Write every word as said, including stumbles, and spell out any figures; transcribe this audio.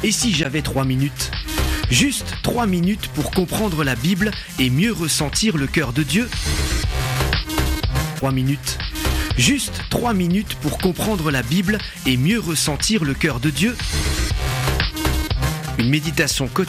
Et si j'avais trois minutes ? Juste trois minutes pour comprendre la Bible et mieux ressentir le cœur de Dieu ? Trois minutes. Juste trois minutes pour comprendre la Bible et mieux ressentir le cœur de Dieu ? Une méditation quotidienne